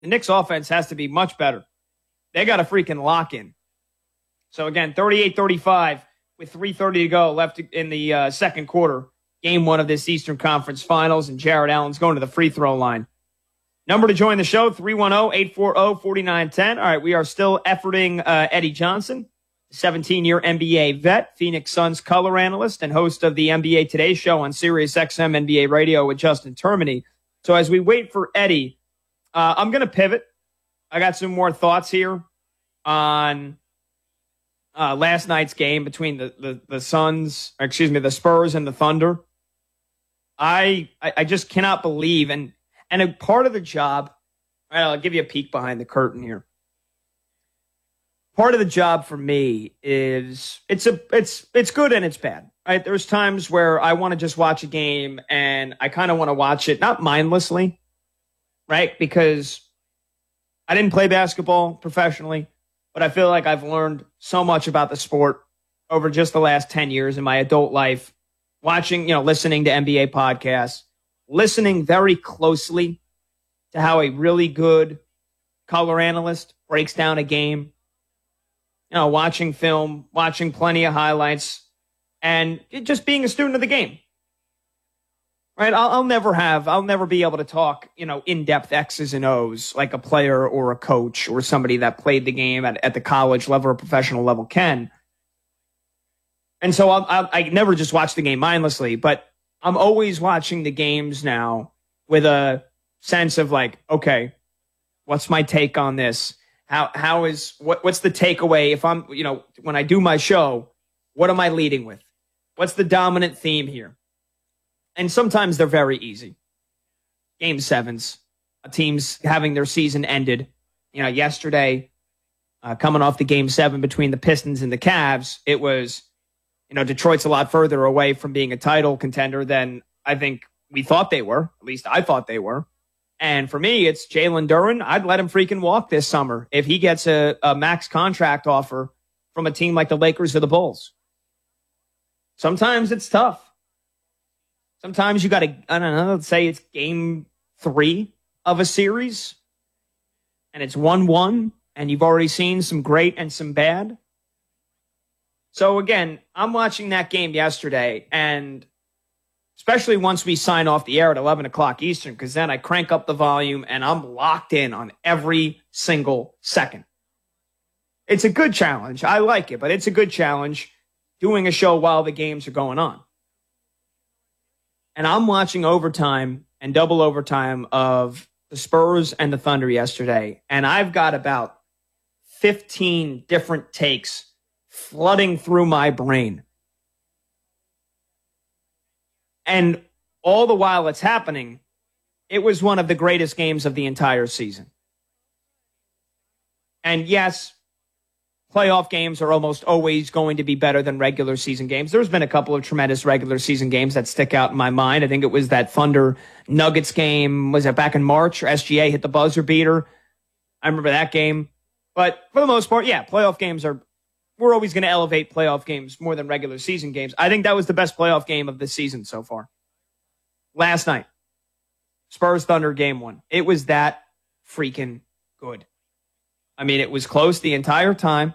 The Knicks offense has to be much better. They got a freaking lock in. So again, 38-35 with 3:30 to go left in the second quarter. Game 1 of this Eastern Conference Finals, and Jared Allen's going to the free throw line. Number to join the show, 310-840-4910. All right, we are still efforting Eddie Johnson, 17-year NBA vet, Phoenix Suns color analyst, and host of the NBA Today show on Sirius XM NBA Radio with Justin Termini. So as we wait for Eddie, I'm going to pivot. I got some more thoughts here on last night's game between the Spurs and the Thunder. I just cannot believe, and a part of the job, I'll give you a peek behind the curtain here. Part of the job for me is it's good and it's bad. Right? There's times where I want to just watch a game and I kind of want to watch it not mindlessly, right? Because I didn't play basketball professionally, but I feel like I've learned so much about the sport over just the last 10 years in my adult life, watching, listening to NBA podcasts, listening very closely to how a really good color analyst breaks down a game, watching film, watching plenty of highlights, and just being a student of the game. Right? I'll never be able to talk, in-depth X's and O's like a player or a coach or somebody that played the game at the college level or professional level can. And so I never just watch the game mindlessly, but I'm always watching the games now with a sense of like, okay, what's my take on this? What's the takeaway? If I'm, when I do my show, what am I leading with? What's the dominant theme here? And sometimes they're very easy. Game 7s, teams having their season ended. Yesterday, coming off the Game 7 between the Pistons and the Cavs, it was, Detroit's a lot further away from being a title contender than I think we thought they were. At least I thought they were. And for me, it's Jalen Duren. I'd let him freaking walk this summer if he gets a max contract offer from a team like the Lakers or the Bulls. Sometimes it's tough. Sometimes you got to, let's say it's game 3 of a series and it's 1-1 and you've already seen some great and some bad. So again, I'm watching that game yesterday, and especially once we sign off the air at 11 o'clock Eastern, because then I crank up the volume and I'm locked in on every single second. It's a good challenge. I like it, but it's a good challenge doing a show while the games are going on. And I'm watching overtime and double overtime of the Spurs and the Thunder yesterday, and I've got about 15 different takes flooding through my brain. And all the while it's happening, it was one of the greatest games of the entire season. And yes, playoff games are almost always going to be better than regular season games. There's been a couple of tremendous regular season games that stick out in my mind. I think it was that Thunder Nuggets game. Was it back in March? SGA hit the buzzer beater. I remember that game. But for the most part, yeah, playoff games we're always going to elevate playoff games more than regular season games. I think that was the best playoff game of the season so far. Last night, Spurs Thunder game 1. It was that freaking good. I mean, it was close the entire time.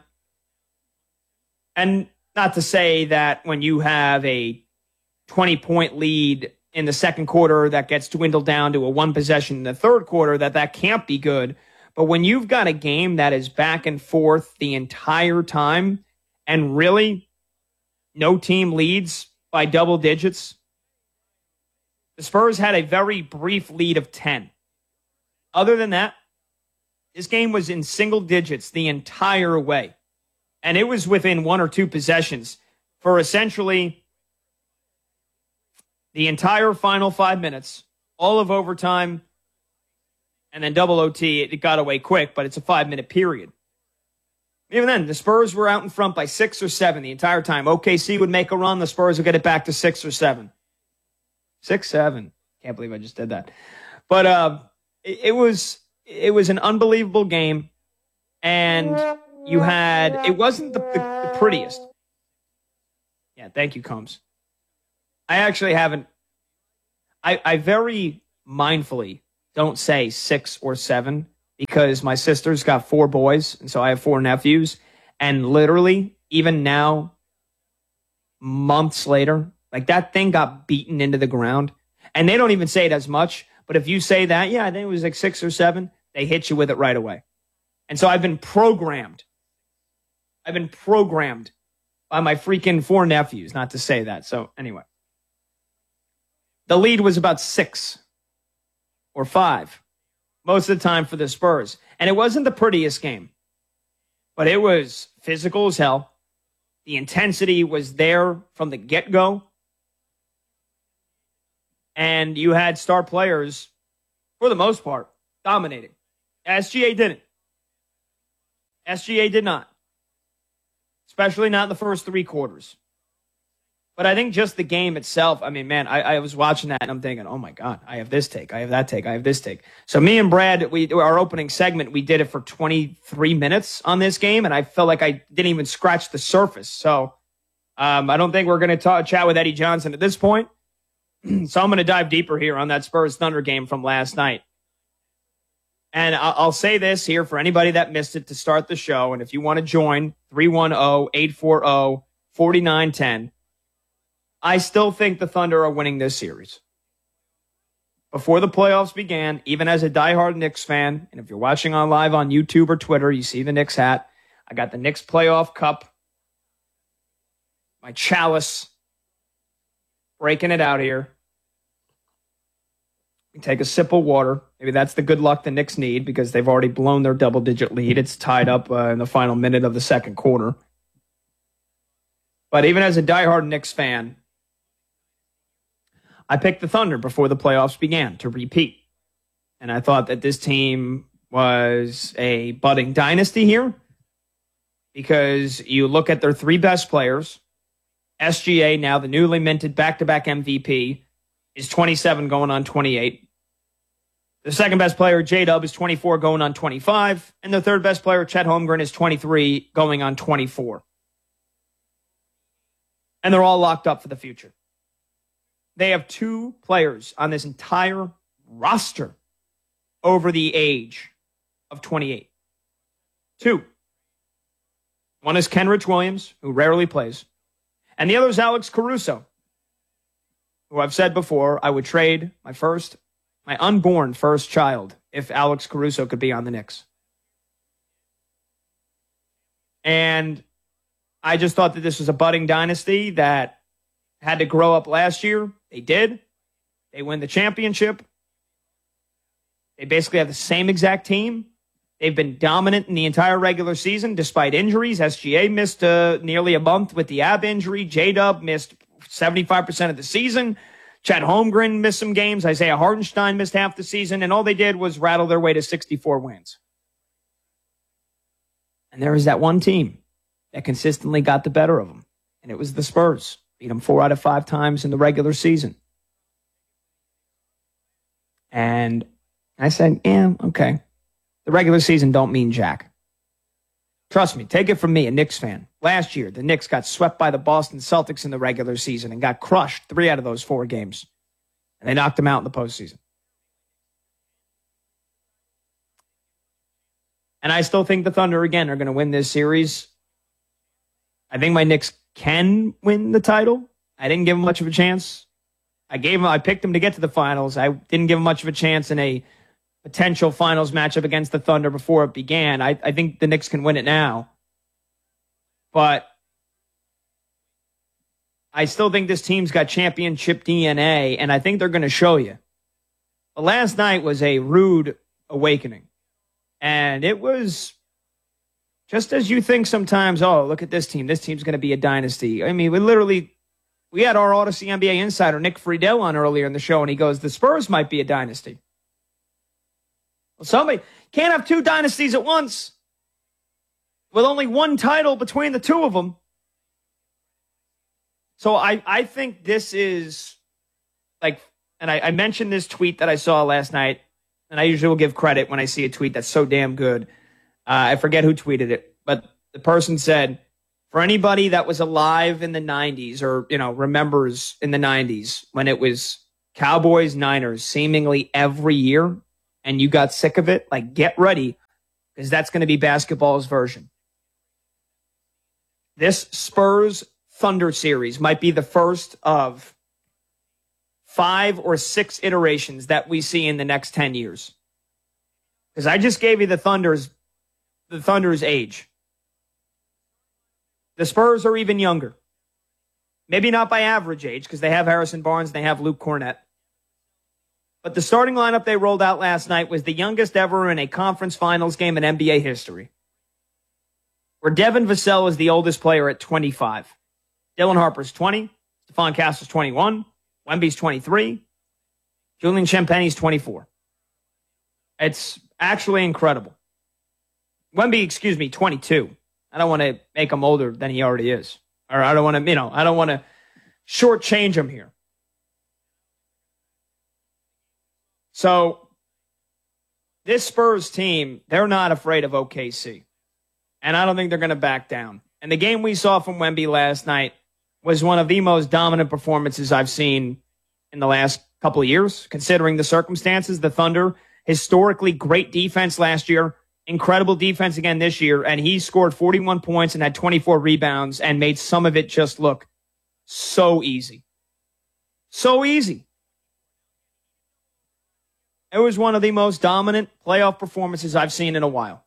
And not to say that when you have a 20-point lead in the second quarter that gets dwindled down to a 1 possession in the third quarter, that can't be good. But when you've got a game that is back and forth the entire time and really no team leads by double digits, the Spurs had a very brief lead of 10. Other than that, this game was in single digits the entire way. And it was within 1 or 2 possessions for essentially the entire final 5 minutes, all of overtime, and then double OT. It got away quick, but it's a 5-minute period. Even then, the Spurs were out in front by 6 or 7 the entire time. OKC would make a run. The Spurs would get it back to 6 or 7. 6-7. Can't believe I just did that. But it was an unbelievable game. And it wasn't the prettiest. Yeah, thank you, Combs. I actually haven't. I very mindfully don't say 6 or 7 because my sister's got 4 boys, and so I have 4 nephews. And literally, even now, months later, like that thing got beaten into the ground. And they don't even say it as much. But if you say that, yeah, I think it was like 6 or 7, they hit you with it right away. And so I've been programmed. By my freaking 4 nephews, not to say that. So anyway, the lead was about 6 or 5 most of the time for the Spurs. And it wasn't the prettiest game, but it was physical as hell. The intensity was there from the get-go. And you had star players, for the most part, dominating. SGA didn't. SGA did not. Especially not in the first 3 quarters. But I think just the game itself, I mean, man, I was watching that and I'm thinking, oh my God, I have this take, I have that take, I have this take. So me and Brad, our opening segment, we did it for 23 minutes on this game, and I felt like I didn't even scratch the surface. So I don't think we're going to chat with Eddie Johnson at this point. So I'm going to dive deeper here on that Spurs Thunder game from last night. And I'll say this here for anybody that missed it to start the show. And if you want to join, 310-840-4910. I still think the Thunder are winning this series. Before the playoffs began, even as a diehard Knicks fan, and if you're watching on live on YouTube or Twitter, you see the Knicks hat. I got the Knicks playoff cup, my chalice, breaking it out here. Take a sip of water. Maybe that's the good luck the Knicks need because they've already blown their double-digit lead. It's tied up in the final minute of the second quarter. But even as a diehard Knicks fan, I picked the Thunder before the playoffs began to repeat. And I thought that this team was a budding dynasty here because you look at their 3 best players. SGA, now the newly minted back-to-back MVP, is 27 going on 28. The second best player, J-Dub, is 24 going on 25. And the third best player, Chet Holmgren, is 23 going on 24. And they're all locked up for the future. They have 2 players on this entire roster over the age of 28. 2. One is Kenrich Williams, who rarely plays. And the other is Alex Caruso, who I've said before, I would trade my unborn first child if Alex Caruso could be on the Knicks. And I just thought that this was a budding dynasty that had to grow up last year. They did. They win the championship. They basically have the same exact team. They've been dominant in the entire regular season despite injuries. SGA missed nearly a month with the ab injury. J-Dub missed 75% of the season. Chet Holmgren missed some games. Isaiah Hartenstein missed half the season. And all they did was rattle their way to 64 wins. And there was that one team that consistently got the better of them. And it was the Spurs. Beat them 4 out of 5 times in the regular season. And I said, yeah, okay. The regular season don't mean jack. Trust me, take it from me, a Knicks fan. Last year, the Knicks got swept by the Boston Celtics in the regular season and got crushed 3 out of those 4 games. And they knocked them out in the postseason. And I still think the Thunder, again, are going to win this series. I think my Knicks can win the title. I didn't give them much of a chance. I picked them to get to the finals. I didn't give them much of a chance in a potential finals matchup against the Thunder before it began. I think the Knicks can win it now. But I still think this team's got championship DNA, and I think they're going to show you. But last night was a rude awakening. And it was just as you think sometimes, oh, look at this team. This team's going to be a dynasty. I mean, we had our Odyssey NBA insider, Nick Friedel, on earlier in the show, and he goes, the Spurs might be a dynasty. Well, somebody can't have 2 dynasties at once with only 1 title between the 2 of them. So I think this is like, and I mentioned this tweet that I saw last night, and I usually will give credit when I see a tweet that's so damn good. I forget who tweeted it, but the person said, for anybody that was alive in the 90s or, remembers in the 90s when it was Cowboys, Niners seemingly every year, and you got sick of it, like get ready, because that's going to be basketball's version. This Spurs Thunder series might be the first of 5 or 6 iterations that we see in the next 10 years. Because I just gave you the Thunder's age. The Spurs are even younger. Maybe not by average age, because they have Harrison Barnes and they have Luke Cornett. But the starting lineup they rolled out last night was the youngest ever in a conference finals game in NBA history, where Devin Vassell is the oldest player at 25. Dylan Harper's 20. Stephon Castle's 21. Wemby's 23. Julian Champagne's 24. It's actually incredible. Wemby, 22. I don't want to make him older than he already is. Or I don't want to, shortchange him here. So this Spurs team, they're not afraid of OKC. And I don't think they're going to back down. And the game we saw from Wemby last night was one of the most dominant performances I've seen in the last couple of years, considering the circumstances. The Thunder, historically great defense last year, incredible defense again this year, and he scored 41 points and had 24 rebounds and made some of it just look so easy. So easy. It was one of the most dominant playoff performances I've seen in a while.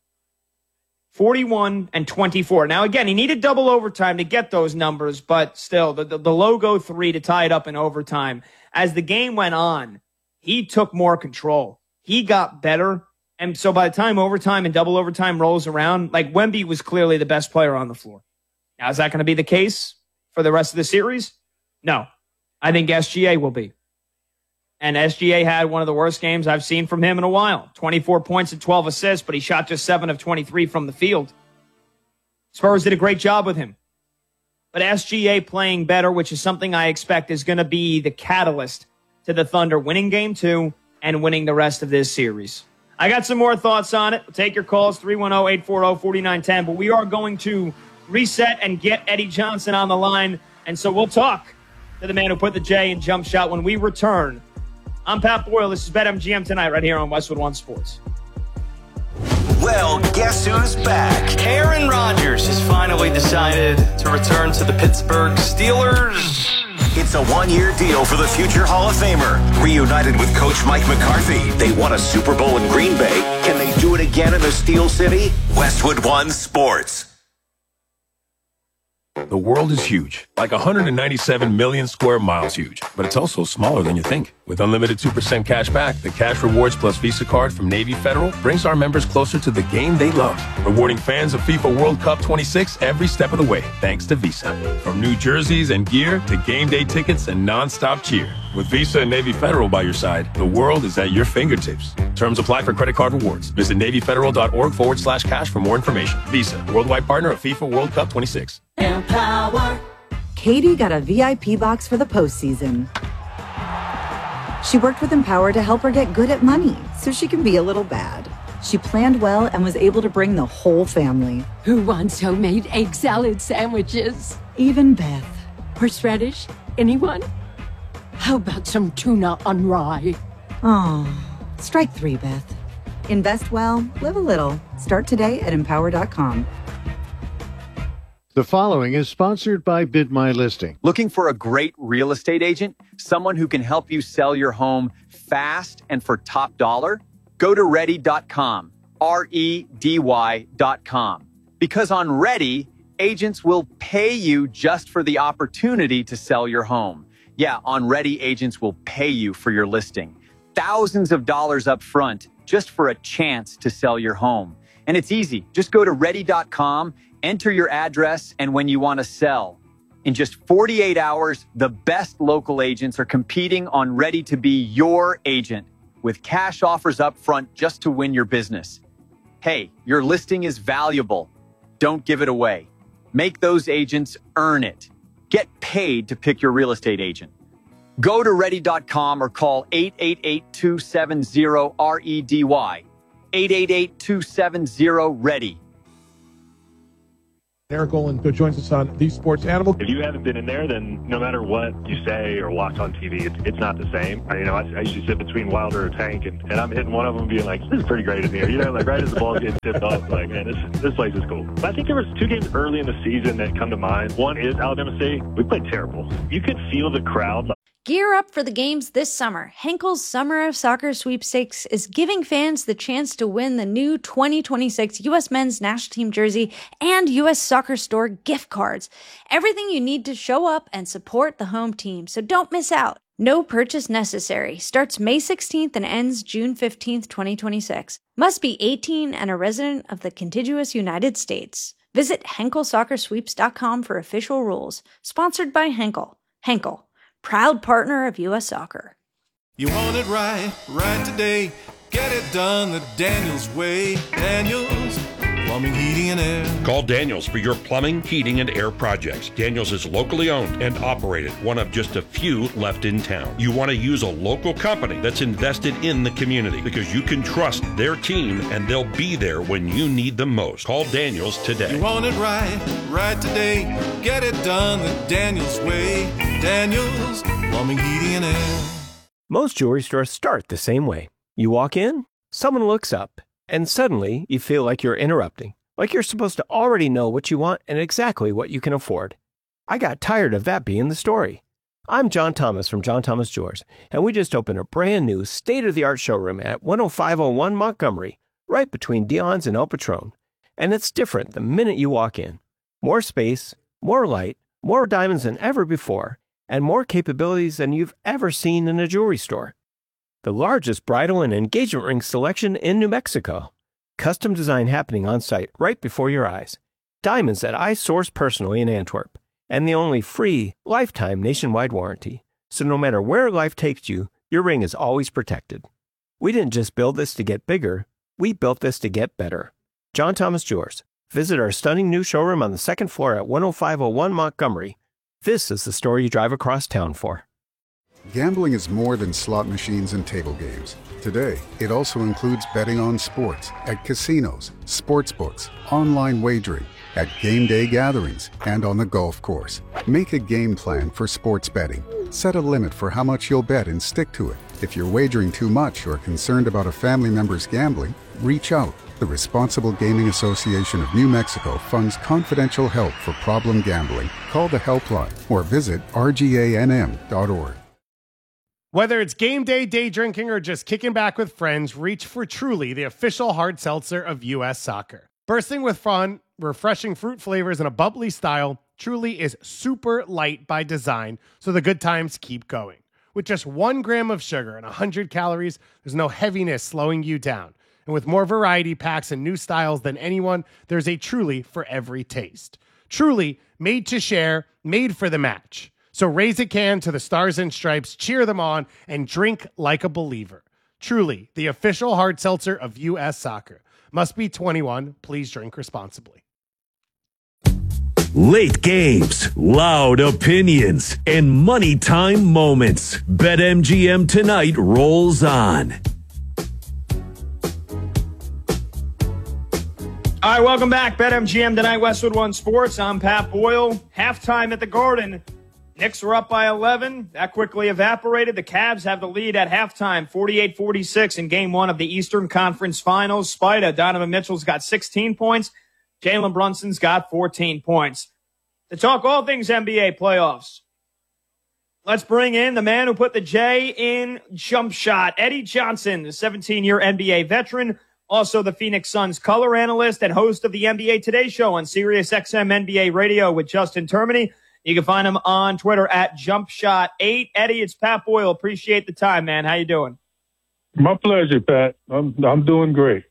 41 and 24. Now, again, he needed double overtime to get those numbers, but still, the logo 3 to tie it up in overtime. As the game went on, he took more control. He got better. And so by the time overtime and double overtime rolls around, like Wemby was clearly the best player on the floor. Now, is that going to be the case for the rest of the series? No. I think SGA will be. And SGA had one of the worst games I've seen from him in a while. 24 points and 12 assists, but he shot just 7 of 23 from the field. Spurs did a great job with him. But SGA playing better, which is something I expect is going to be the catalyst to the Thunder winning game 2 and winning the rest of this series. I got some more thoughts on it. We'll take your calls, 310-840-4910. But we are going to reset and get Eddie Johnson on the line. And so we'll talk to the man who put the J in jump shot when we return. I'm Pat Boyle. This is BetMGM Tonight right here on Westwood One Sports. Well, guess who's back? Aaron Rodgers has finally decided to return to the Pittsburgh Steelers. It's a one-year deal for the future Hall of Famer. Reunited with Coach Mike McCarthy, they won a Super Bowl in Green Bay. Can they do it again in the Steel City? Westwood One Sports. The world is huge, like 197 million square miles huge, but it's also smaller than you think. With unlimited 2% cash back, the Cash Rewards Plus Visa card from Navy Federal brings our members closer to the game they love, rewarding fans of FIFA World Cup 26 every step of the way, thanks to Visa. From new jerseys and gear to game day tickets and non-stop cheer. With Visa and Navy Federal by your side, the world is at your fingertips. Terms apply for credit card rewards. Visit NavyFederal.org/cash for more information. Visa, worldwide partner of FIFA World Cup 26. Empower. Katie got a VIP box for the postseason. She worked with Empower to help her get good at money so she can be a little bad. She planned well and was able to bring the whole family. Who wants homemade egg salad sandwiches? Even Beth. Horseradish? Anyone? How about some tuna on rye? Oh, strike 3, Beth. Invest well, live a little. Start today at Empower.com. The following is sponsored by Bid My Listing. Looking for a great real estate agent? Someone who can help you sell your home fast and for top dollar? Go to Ready.com, REDY.com. Because on Ready, agents will pay you just for the opportunity to sell your home. Yeah, on Ready, agents will pay you for your listing. Thousands of dollars up front just for a chance to sell your home. And it's easy. Just go to Ready.com, enter your address, and when you want to sell. In just 48 hours, the best local agents are competing on Ready to be your agent with cash offers up front just to win your business. Hey, your listing is valuable. Don't give it away. Make those agents earn it. Get paid to pick your real estate agent. Go to Ready.com or call 888-270-REDY. 888-270-READY. Eric Olin joins us on The Sports Animal. If you haven't been in there, then no matter what you say or watch on TV, it's not the same. I used to sit between Wilder or Tank, and I'm hitting one of them being like, this is pretty great in here. Like right as the ball's getting tipped off, like, man, this place is cool. But I think there was 2 games early in the season that come to mind. One is Alabama State. We played terrible. You could feel the crowd. Gear up for the games this summer. Henkel's Summer of Soccer Sweepstakes is giving fans the chance to win the new 2026 U.S. Men's National Team jersey and U.S. Soccer Store gift cards. Everything you need to show up and support the home team, so don't miss out. No purchase necessary. Starts May 16th and ends June 15th, 2026. Must be 18 and a resident of the contiguous United States. Visit HenkelSoccerSweeps.com for official rules. Sponsored by Henkel. Henkel, proud partner of U.S. Soccer. You want it right today. Get it done the Daniels way. Daniels Plumbing, Heating, and Air. Call Daniels for your plumbing, heating, and air projects. Daniels is locally owned and operated, one of just a few left in town. You want to use a local company that's invested in the community because you can trust their team and they'll be there when you need them most. Call Daniels today. You want it right today. Get it done the Daniels way. Daniels Plumbing, Heating, and Air. Most jewelry stores start the same way. You walk in, someone looks up, and suddenly you feel like you're interrupting, like you're supposed to already know what you want and exactly what you can afford. I got tired of that being the story. I'm John Thomas from John Thomas Jewelers, and we just opened a brand new state-of-the-art showroom at 10501 Montgomery, right between Dion's and El Patron. And it's different the minute you walk in. More space, more light, more diamonds than ever before, and more capabilities than you've ever seen in a jewelry store. The largest bridal and engagement ring selection in New Mexico. Custom design happening on site right before your eyes. Diamonds that I source personally in Antwerp. And the only free, lifetime nationwide warranty. So no matter where life takes you, your ring is always protected. We didn't just build this to get bigger, we built this to get better. John Thomas Jewelers. Visit our stunning new showroom on the 2nd floor at 10501 Montgomery. This is the store you drive across town for. Gambling is more than slot machines and table games. Today, it also includes betting on sports at casinos, sports books, online wagering, at game day gatherings, and on the golf course. Make a game plan for sports betting. Set a limit for how much you'll bet and stick to it. If you're wagering too much or concerned about a family member's gambling, reach out. The Responsible Gaming Association of New Mexico funds confidential help for problem gambling. Call the helpline or visit rganm.org. Whether it's game day, day drinking, or just kicking back with friends, reach for Truly, the official hard seltzer of U.S. Soccer. Bursting with fun, refreshing fruit flavors, and a bubbly style, Truly is super light by design, so the good times keep going. With just 1 gram of sugar and 100 calories, there's no heaviness slowing you down. And with more variety packs and new styles than anyone, there's a Truly for every taste. Truly, made to share, made for the match. So raise a can to the Stars and Stripes, cheer them on, and drink like a believer. Truly, the official hard seltzer of U.S. Soccer. Must be 21. Please drink responsibly. Late games, loud opinions, and money time moments. BetMGM tonight rolls on. All right, welcome back. BetMGM tonight, Westwood One Sports. I'm Pat Boyle. Halftime at the Garden. Knicks are up by 11. That quickly evaporated. The Cavs have the lead at halftime, 48-46 in Game 1 of the Eastern Conference Finals. Spida, Donovan Mitchell's got 16 points. Jalen Brunson's got 14 points. To talk all things NBA playoffs, let's bring in the man who put the J in jump shot, Eddie Johnson, the 17-year NBA veteran, also the Phoenix Suns color analyst and host of the NBA Today Show on SiriusXM NBA Radio with Justin Termini. You can find him on Twitter at JumpShot8. Eddie, it's Pat Boyle. Appreciate the time, man. How you doing? My pleasure, Pat. I'm doing great.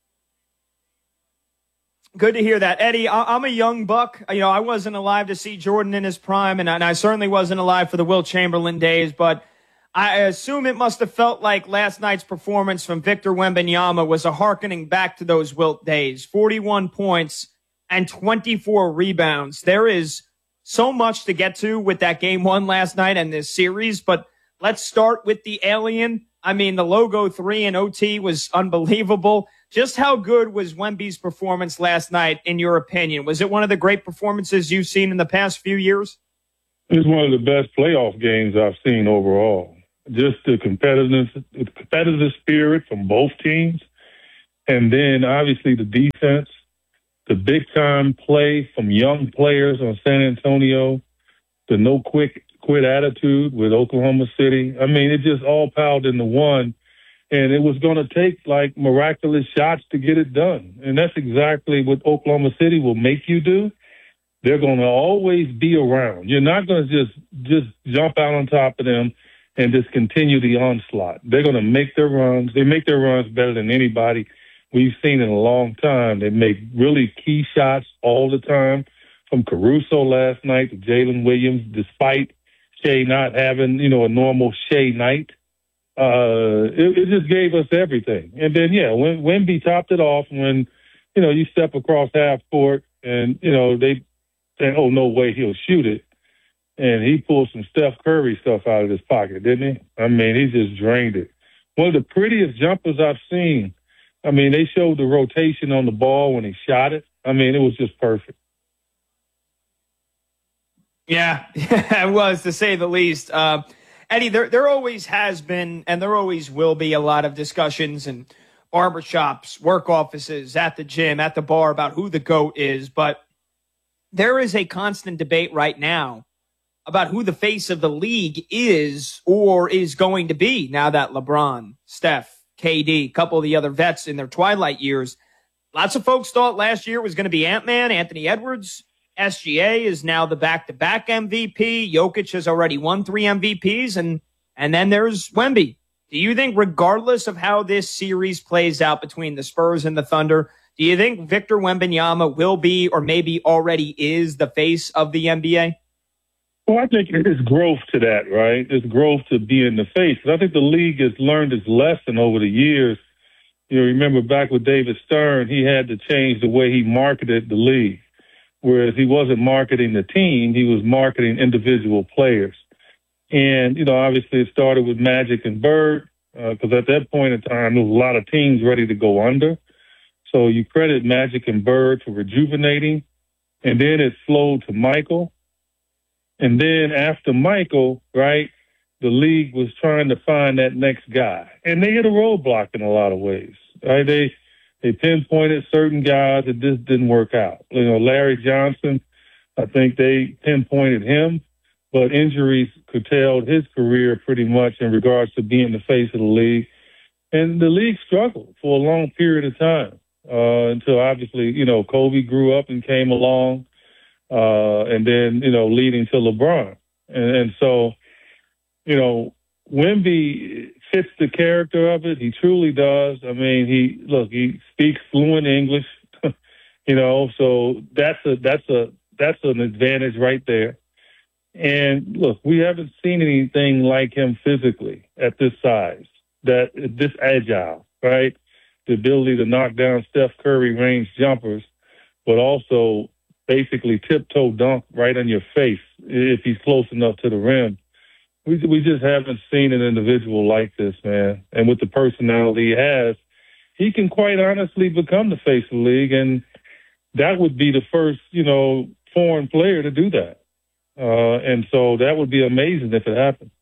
Good to hear that. Eddie, I'm a young buck. You know, I wasn't alive to see Jordan in his prime, and I certainly wasn't alive for the Wilt Chamberlain days, but I assume it must have felt like last night's performance from Victor Wembanyama was a hearkening back to those Wilt days. 41 points and 24 rebounds. There is so much to get to with that Game 1 last night and this series, but let's start with the alien. I mean, the logo 3 in OT was unbelievable. Just how good was Wemby's performance last night, in your opinion? Was it one of the great performances you've seen in the past few years? It was one of the best playoff games I've seen overall. Just the competitive spirit from both teams. And then, obviously, the defense, the big-time play from young players on San Antonio, the no-quit attitude with Oklahoma City. I mean, it just all piled into one. And it was going to take, like, miraculous shots to get it done. And that's exactly what Oklahoma City will make you do. They're going to always be around. You're not going to just jump out on top of them and just continue the onslaught. They're going to make their runs. They make their runs better than anybody we've seen in a long time. They make really key shots all the time, from Caruso last night to Jalen Williams, despite Shea not having, a normal Shea night. It just gave us everything. And then, when Wemby topped it off, when, you step across half court and, they say, oh, no way he'll shoot it. And he pulled some Steph Curry stuff out of his pocket, didn't he? I mean, he just drained it. One of the prettiest jumpers I've seen. I mean, they showed the rotation on the ball when he shot it. I mean, it was just perfect. Yeah, it was, to say the least. Eddie, there always has been, and there always will be, a lot of discussions in barbershops, work offices, at the gym, at the bar, about who the GOAT is. But there is a constant debate right now about who the face of the league is or is going to be now that LeBron, Steph, KD, a couple of the other vets in their twilight years. Lots of folks thought last year it was going to be Ant-Man, Anthony Edwards. SGA is now the back-to-back MVP. Jokic has already won 3 MVPs, and then there's Wemby. Do you think, regardless of how this series plays out between the Spurs and the Thunder, do you think Victor Wembanyama will be, or maybe already is, the face of the NBA? Well, I think there's growth to that, right? There's growth to being the face. And I think the league has learned its lesson over the years. Remember back with David Stern, he had to change the way he marketed the league. Whereas he wasn't marketing the team, he was marketing individual players. And, obviously it started with Magic and Bird, because at that point in time, there was a lot of teams ready to go under. So you credit Magic and Bird for rejuvenating. And then it flowed to Michael. And then after Michael, right, the league was trying to find that next guy. And they hit a roadblock in a lot of ways. Right? They pinpointed certain guys that just didn't work out. Larry Johnson, I think they pinpointed him, but injuries curtailed his career pretty much in regards to being the face of the league. And the league struggled for a long period of time until obviously, Kobe grew up and came along, and then, leading to LeBron. And so, Wemby fits the character of it. He truly does. I mean, he speaks fluent English, so that's an advantage right there. And look, we haven't seen anything like him physically at this size, this agile, right? The ability to knock down Steph Curry range jumpers, but also basically tiptoe dunk right on your face if he's close enough to the rim. We just haven't seen an individual like this, man. And with the personality he has, he can quite honestly become the face of the league, and that would be the first, foreign player to do that. And so that would be amazing if it happened.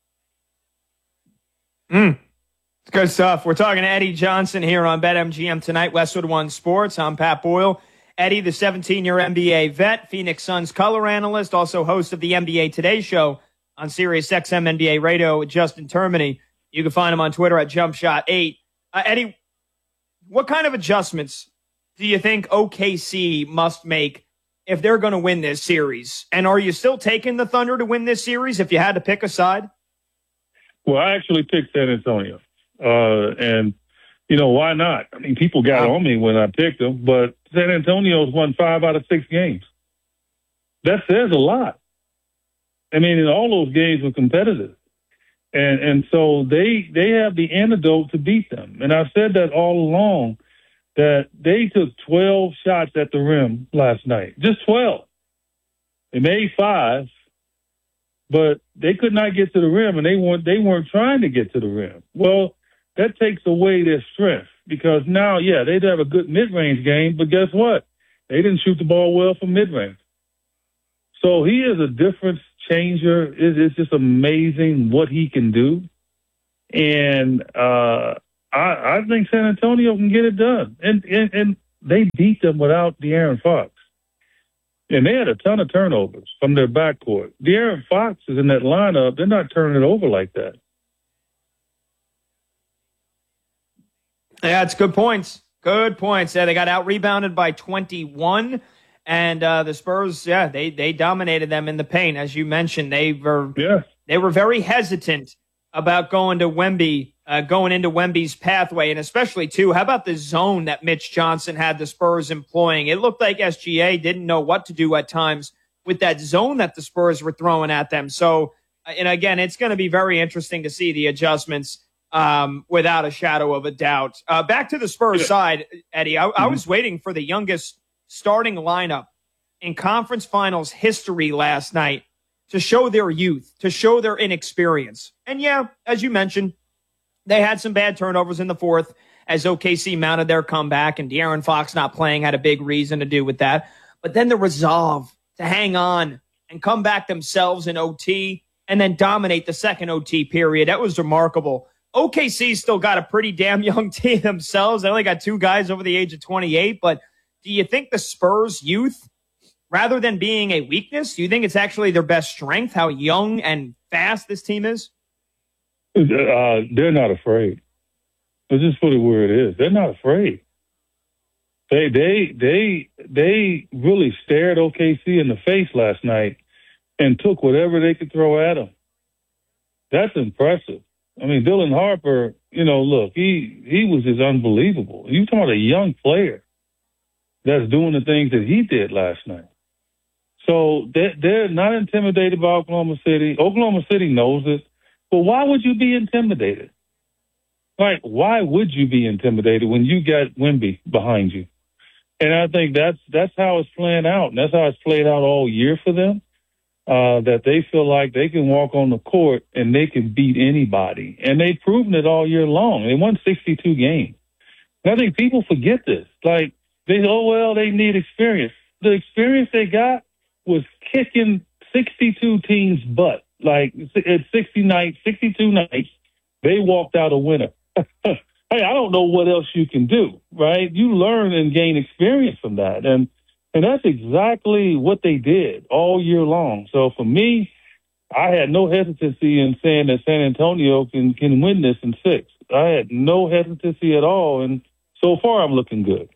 It's good stuff. We're talking to Eddie Johnson here on BetMGM tonight, Westwood One Sports. I'm Pat Boyle. Eddie, the 17-year NBA vet, Phoenix Suns color analyst, also host of the NBA Today Show on Sirius XM NBA Radio with Justin Termini. You can find him on Twitter at JumpShot8. Eddie, what kind of adjustments do you think OKC must make if they're going to win this series? And are you still taking the Thunder to win this series if you had to pick a side? Well, I actually picked San Antonio. And, why not? I mean, people got on me when I picked them, but San Antonio's won 5 out of 6 games. That says a lot. I mean, all those games were competitive. And so they have the antidote to beat them. And I've said that all along, that they took 12 shots at the rim last night. Just 12. They made 5, but they could not get to the rim, and they weren't trying to get to the rim. Well, that takes away their strength. because now, yeah, they'd have a good mid-range game, but guess what? They didn't shoot the ball well from mid-range. So he is a difference changer. It's just amazing what he can do. And I think San Antonio can get it done. And they beat them without De'Aaron Fox. And they had a ton of turnovers from their backcourt. De'Aaron Fox is in that lineup. They're not turning it over like that. Yeah, it's good points. Good points. Yeah, they got out-rebounded by 21. And the Spurs, yeah, they dominated them in the paint. As you mentioned, they were very hesitant about going into Wemby's pathway, and especially, too, how about the zone that Mitch Johnson had the Spurs employing? It looked like SGA didn't know what to do at times with that zone that the Spurs were throwing at them. So, and again, it's going to be very interesting to see the adjustments without a shadow of a doubt. Back to the Spurs side, Eddie, I was waiting for the youngest starting lineup in conference finals history last night to show their youth, to show their inexperience. And yeah, as you mentioned, they had some bad turnovers in the fourth as OKC mounted their comeback, and De'Aaron Fox not playing had a big reason to do with that. But then the resolve to hang on and come back themselves in OT and then dominate the second OT period, that was remarkable. OKC still got a pretty damn young team themselves. They only got 2 guys over the age of 28, but do you think the Spurs youth, rather than being a weakness, do you think it's actually their best strength, how young and fast this team is? They're not afraid. Let's just put it where it is. They're not afraid. They really stared OKC in the face last night and took whatever they could throw at them. That's impressive. I mean, Dylan Harper, look, he was just unbelievable. You talking about a young player that's doing the things that he did last night. So they're not intimidated by Oklahoma City. Oklahoma City knows it. But why would you be intimidated? Like, why would you be intimidated when you got Wemby behind you? And I think that's how it's playing out. And that's how it's played out all year for them, that they feel like they can walk on the court and they can beat anybody. And they've proven it all year long. They won 62 games. And I think people forget this. Like, they need experience. The experience they got was kicking 62 teams' butt. Like, at 62 nights, they walked out a winner. Hey, I don't know what else you can do, right? You learn and gain experience from that. And that's exactly what they did all year long. So for me, I had no hesitancy in saying that San Antonio can win this in 6. I had no hesitancy at all. And so far, I'm looking good.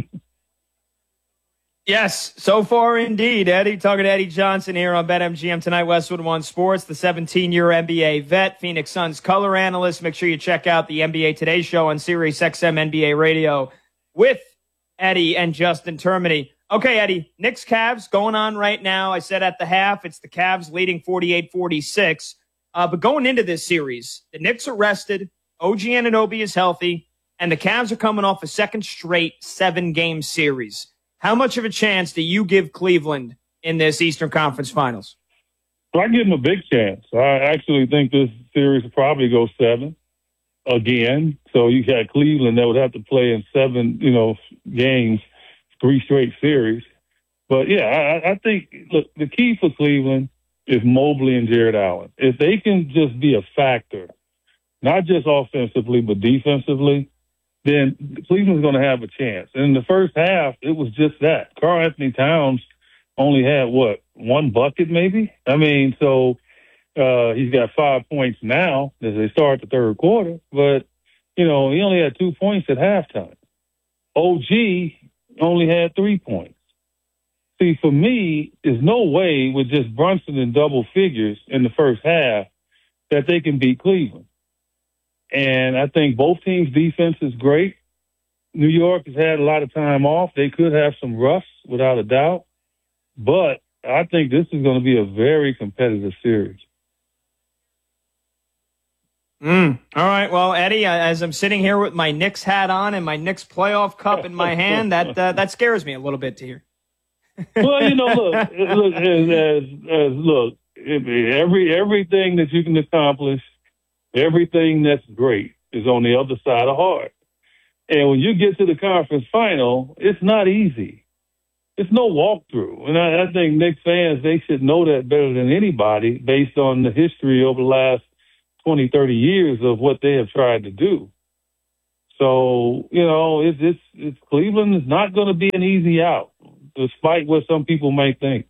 Yes, so far indeed, Eddie. Talking to Eddie Johnson here on BetMGM tonight, Westwood One Sports, the 17-year NBA vet, Phoenix Suns color analyst. Make sure you check out the NBA Today show on Sirius XM NBA Radio with Eddie and Justin Termini. Okay, Eddie, Knicks Cavs going on right now. I said at the half, it's the Cavs leading 48-46. But going into this series, the Knicks are rested, OG Anunoby is healthy, and the Cavs are coming off a second straight 7-game series. How much of a chance do you give Cleveland in this Eastern Conference Finals? I give them a big chance. I actually think this series will probably go 7 again. So you got Cleveland that would have to play in 7, games, 3 straight series. But, yeah, I think, look, the key for Cleveland is Mobley and Jared Allen. If they can just be a factor, not just offensively but defensively, then Cleveland's going to have a chance. And in the first half, it was just that. Karl Anthony Towns only had, 1 bucket maybe? I mean, so he's got 5 points now as they start the third quarter. But, he only had 2 points at halftime. OG only had 3 points. See, for me, there's no way with just Brunson in double figures in the first half that they can beat Cleveland. And I think both teams' defense is great. New York has had a lot of time off. They could have some rust, without a doubt. But I think this is going to be a very competitive series. All right. Well, Eddie, as I'm sitting here with my Knicks hat on and my Knicks playoff cup in my hand, that scares me a little bit to hear. Well, look, everything that you can accomplish, everything that's great is on the other side of hard. And when you get to the conference final, it's not easy. It's no walkthrough. And I think Knicks fans, they should know that better than anybody based on the history over the last 20, 30 years of what they have tried to do. So, it's Cleveland is not going to be an easy out, despite what some people may think.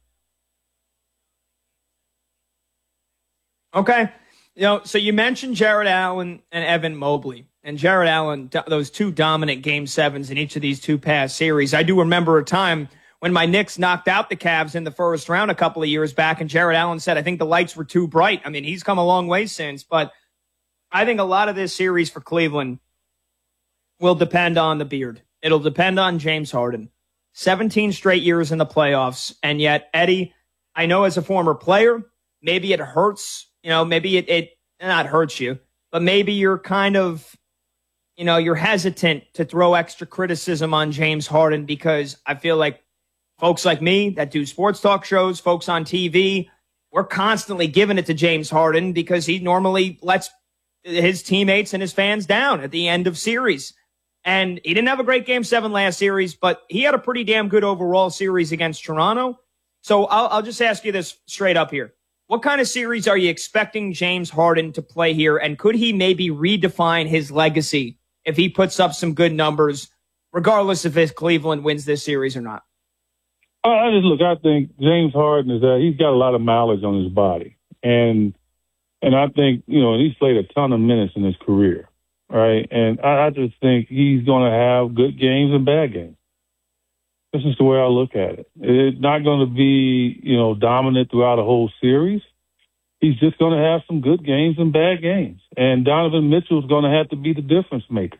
Okay. So you mentioned Jared Allen and Evan Mobley. And Jared Allen, those two dominant Game 7s in each of these two past series. I do remember a time when my Knicks knocked out the Cavs in the first round a couple of years back, and Jared Allen said, I think the lights were too bright. I mean, he's come a long way since, but I think a lot of this series for Cleveland will depend on the beard. It'll depend on James Harden. 17 straight years in the playoffs, and yet, Eddie, I know as a former player, maybe it hurts, maybe it not hurts you, but maybe you're kind of, you're hesitant to throw extra criticism on James Harden because I feel like folks like me that do sports talk shows, folks on TV, we're constantly giving it to James Harden because he normally lets his teammates and his fans down at the end of series. And he didn't have a great Game 7 last series, but he had a pretty damn good overall series against Toronto. So I'll just ask you this straight up here. What kind of series are you expecting James Harden to play here? And could he maybe redefine his legacy if he puts up some good numbers, regardless if Cleveland wins this series or not? I think James Harden he's got a lot of mileage on his body. And I think, he's played a ton of minutes in his career, right? And I just think he's going to have good games and bad games. This is the way I look at it. It's not going to be, dominant throughout a whole series. He's just going to have some good games and bad games. And Donovan Mitchell's going to have to be the difference maker.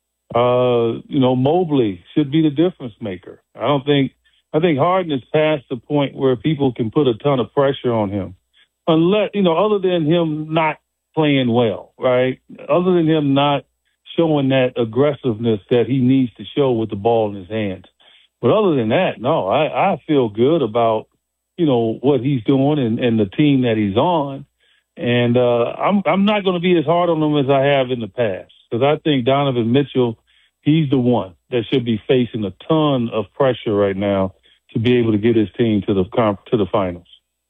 Mobley should be the difference maker. I think Harden is past the point where people can put a ton of pressure on him. Unless, other than him not playing well, right? Other than him not showing that aggressiveness that he needs to show with the ball in his hands. But other than that, no, I feel good about, what he's doing and the team that he's on. And I'm not going to be as hard on him as I have in the past because I think Donovan Mitchell, he's the one that should be facing a ton of pressure right now to be able to get his team to the finals.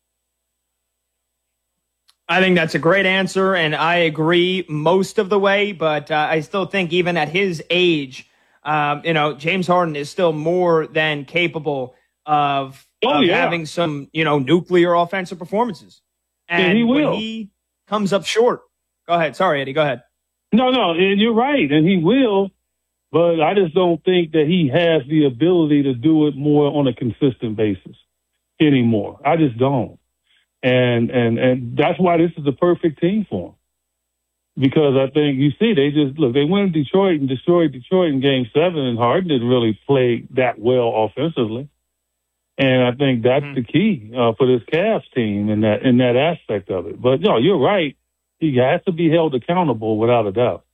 I think that's a great answer, and I agree most of the way, but I still think even at his age, James Harden is still more than capable of having some, nuclear offensive performances. And he will. When he comes up short. Go ahead. Sorry, Eddie. Go ahead. No, and you're right, and he will. But I just don't think that he has the ability to do it more on a consistent basis anymore. I just don't. And that's why this is the perfect team for him. Because I think they went to Detroit and destroyed Detroit in Game 7, and Harden didn't really play that well offensively. And I think that's the key for this Cavs team in that aspect of it. But no, you're right. He has to be held accountable without a doubt.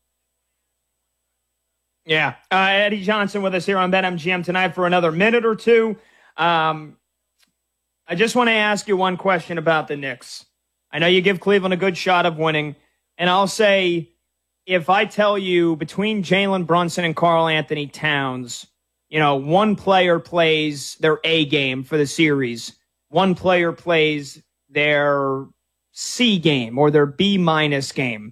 Yeah. Eddie Johnson with us here on BetMGM tonight for another minute or two. I just want to ask you one question about the Knicks. I know you give Cleveland a good shot of winning, and I'll say if I tell you between Jalen Brunson and Karl Anthony Towns, one player plays their A game for the series, one player plays their C game or their B- game.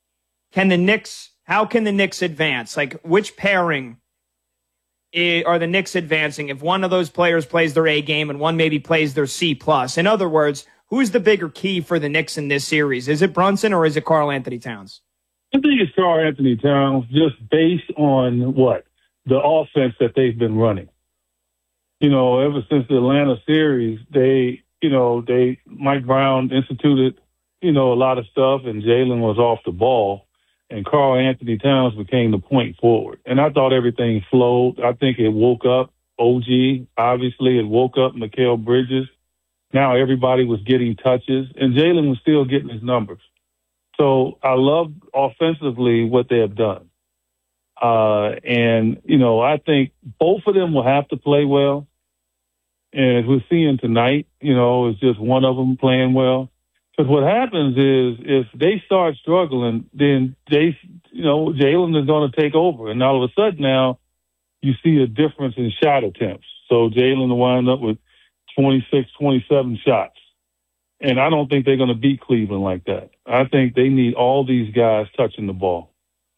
How can the Knicks advance? Like, which pairing are the Knicks advancing if one of those players plays their A game and one maybe plays their C+? In other words, who's the bigger key for the Knicks in this series? Is it Brunson or is it Karl Anthony Towns? I think it's Karl Anthony Towns just based on the offense that they've been running. Ever since the Atlanta series, Mike Brown instituted, a lot of stuff and Jalen was off the ball. And Karl Anthony Towns became the point forward. And I thought everything flowed. I think it woke up OG. Obviously, it woke up Mikal Bridges. Now everybody was getting touches. And Jalen was still getting his numbers. So I love offensively what they have done. I think both of them will have to play well. And as we're seeing tonight, it's just one of them playing well. Because what happens is if they start struggling, then Jalen is going to take over. And all of a sudden now you see a difference in shot attempts. So Jalen will wind up with 26, 27 shots. And I don't think they're going to beat Cleveland like that. I think they need all these guys touching the ball.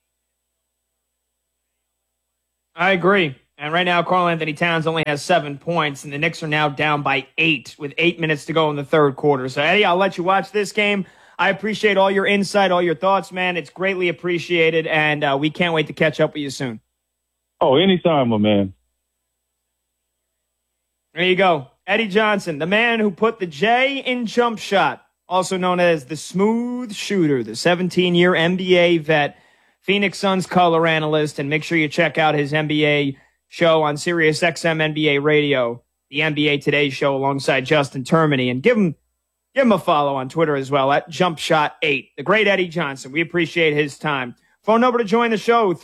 I agree. And right now, Karl Anthony Towns only has 7 points, and the Knicks are now down by 8 with 8 minutes to go in the third quarter. So, Eddie, I'll let you watch this game. I appreciate all your insight, all your thoughts, man. It's greatly appreciated, and we can't wait to catch up with you soon. Oh, anytime, my man. There you go. Eddie Johnson, the man who put the J in jump shot, also known as the smooth shooter, the 17-year NBA vet, Phoenix Suns color analyst, and make sure you check out his NBA show on Sirius XM NBA Radio, the NBA Today show alongside Justin Termini, and give him a follow on Twitter as well at JumpShot8. The great Eddie Johnson. We appreciate his time. Phone number to join the show,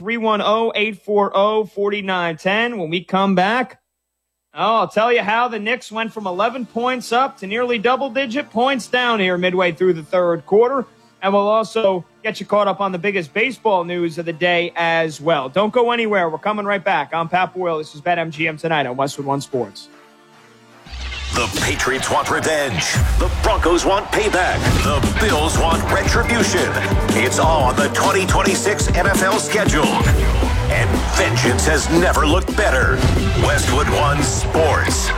310-840-4910. When we come back, I'll tell you how the Knicks went from 11 points up to nearly double-digit points down here midway through the third quarter. And we'll also get you caught up on the biggest baseball news of the day as well. Don't go anywhere. We're coming right back. I'm Pat Boyle. This is BetMGM Tonight on Westwood One Sports. The Patriots want revenge. The Broncos want payback. The Bills want retribution. It's all on the 2026 NFL schedule. And vengeance has never looked better. Westwood One Sports.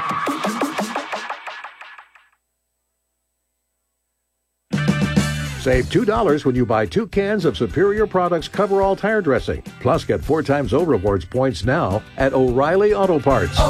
Save $2 when you buy 2 cans of Superior Products Coverall Tire Dressing. Plus, get 4 times O Rewards points now at O'Reilly Auto Parts.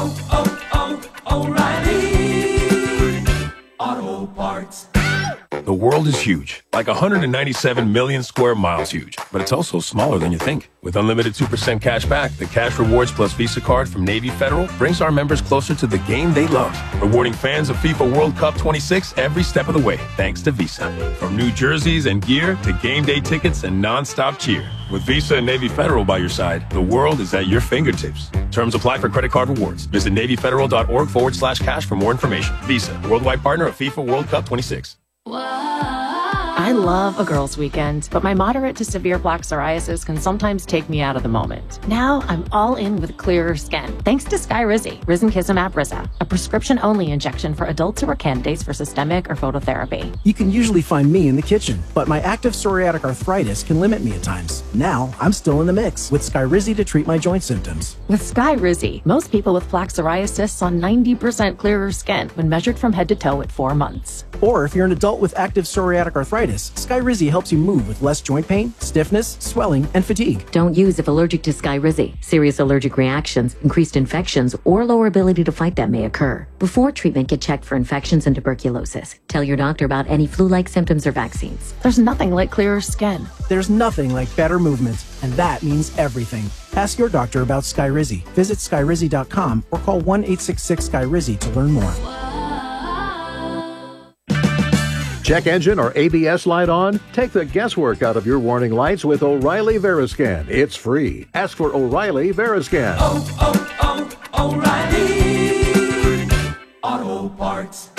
O'Reilly Auto Parts. The world is huge, like 197 million square miles huge. But it's also smaller than you think. With unlimited 2% cash back, the Cash Rewards Plus Visa card from Navy Federal brings our members closer to the game they love. Rewarding fans of FIFA World Cup 26 every step of the way, thanks to Visa. From new jerseys and gear to game day tickets and non-stop cheer. With Visa and Navy Federal by your side, the world is at your fingertips. Terms apply for credit card rewards. Visit NavyFederal.org/cash for more information. Visa, worldwide partner of FIFA World Cup 26. I love a girls' weekend, but my moderate to severe plaque psoriasis can sometimes take me out of the moment. Now I'm all in with clearer skin, thanks to Skyrizi, Risankizumab Riza, a prescription-only injection for adults who are candidates for systemic or phototherapy. You can usually find me in the kitchen, but my active psoriatic arthritis can limit me at times. Now I'm still in the mix with Skyrizi to treat my joint symptoms. With Skyrizi, most people with plaque psoriasis saw 90% clearer skin when measured from head to toe at 4 months. Or if you're an adult with active psoriatic arthritis, Skyrizi helps you move with less joint pain, stiffness, swelling, and fatigue. Don't use if allergic to Skyrizi. Serious allergic reactions, increased infections, or lower ability to fight them may occur. Before treatment, get checked for infections and tuberculosis. Tell your doctor about any flu-like symptoms or vaccines. There's nothing like clearer skin. There's nothing like better movement, and that means everything. Ask your doctor about Skyrizi. Visit Skyrizi.com or call 1-866-SKYRIZI to learn more. Check engine or ABS light on? Take the guesswork out of your warning lights with O'Reilly Veriscan. It's free. Ask for O'Reilly Veriscan. O'Reilly Auto Parts.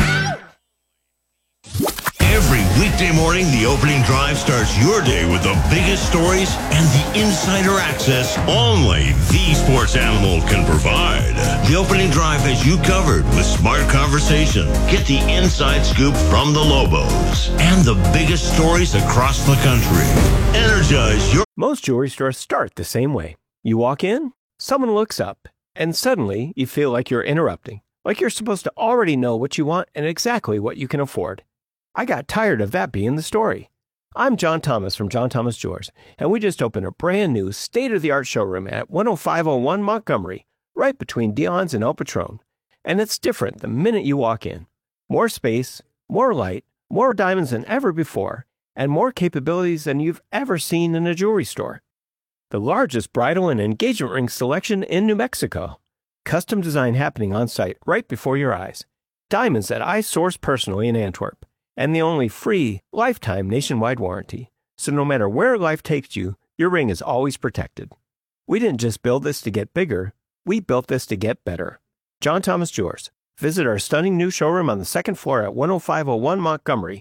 Every weekday morning, the opening drive starts your day with the biggest stories and the insider access only the sports animal can provide. The opening drive has you covered with smart conversation. Get the inside scoop from the Lobos and the biggest stories across the country. Energize your... Most jewelry stores start the same way. You walk in, someone looks up, and suddenly you feel like you're interrupting. Like you're supposed to already know what you want and exactly what you can afford. I got tired of that being the story. I'm John Thomas from John Thomas Jewelers, and we just opened a brand new state-of-the-art showroom at 10501 Montgomery, right between Dion's and El Patron. And it's different the minute you walk in. More space, more light, more diamonds than ever before, and more capabilities than you've ever seen in a jewelry store. The largest bridal and engagement ring selection in New Mexico. Custom design happening on site right before your eyes. Diamonds that I source personally in Antwerp. And the only free, lifetime nationwide warranty. So no matter where life takes you, your ring is always protected. We didn't just build this to get bigger, we built this to get better. John Thomas Jewelers. Visit our stunning new showroom on the second floor at 10501 Montgomery.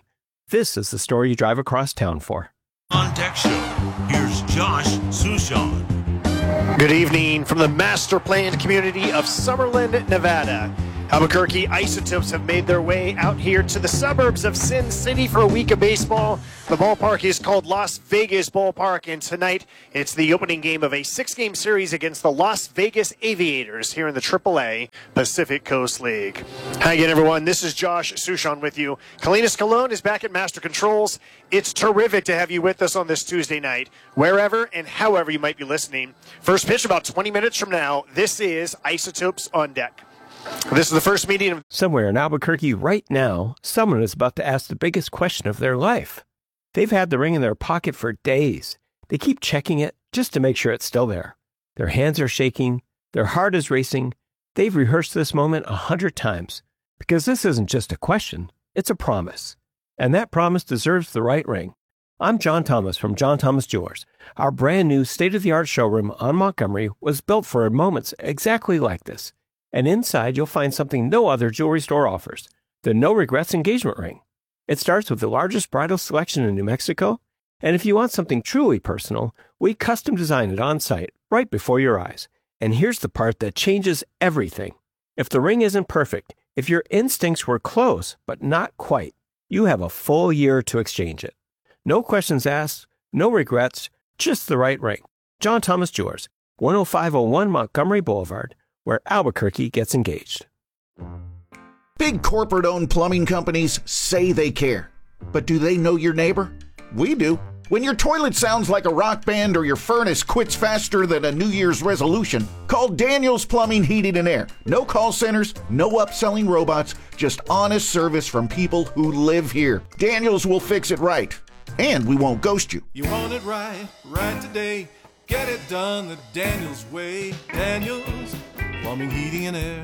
This is the story you drive across town for. On Deck Show, here's Josh Sushan. Good evening from the master planned community of Summerlin, Nevada. Albuquerque Isotopes have made their way out here to the suburbs of Sin City for a week of baseball. The ballpark is called Las Vegas Ballpark, and tonight it's the opening game of a 6-game series against the Las Vegas Aviators here in the AAA Pacific Coast League. Hi again, everyone. This is Josh Sushan with you. Kalinas Colon is back at Master Controls. It's terrific to have you with us on this Tuesday night, wherever and however you might be listening. First pitch about 20 minutes from now. This is Isotopes on Deck. This is the first meeting of... Somewhere in Albuquerque right now, someone is about to ask the biggest question of their life. They've had the ring in their pocket for days. They keep checking it just to make sure it's still there. Their hands are shaking. Their heart is racing. They've rehearsed this moment 100 times. Because this isn't just a question, it's a promise. And that promise deserves the right ring. I'm John Thomas from John Thomas Jewelers. Our brand new state-of-the-art showroom on Montgomery was built for moments exactly like this. And inside, you'll find something no other jewelry store offers, the No Regrets engagement ring. It starts with the largest bridal selection in New Mexico, and if you want something truly personal, we custom design it on site, right before your eyes. And here's the part that changes everything. If the ring isn't perfect, if your instincts were close, but not quite, you have a full year to exchange it. No questions asked, no regrets, just the right ring. John Thomas Jewelers, 10501 Montgomery Boulevard, where Albuquerque gets engaged. Big corporate-owned plumbing companies say they care. But do they know your neighbor? We do. When your toilet sounds like a rock band or your furnace quits faster than a New Year's resolution, call Daniels Plumbing, Heating, and Air. No call centers, no upselling robots, just honest service from people who live here. Daniels will fix it right. And we won't ghost you. You want it right today. Get it done the Daniels way. Daniels Plumbing, Heating, and Air.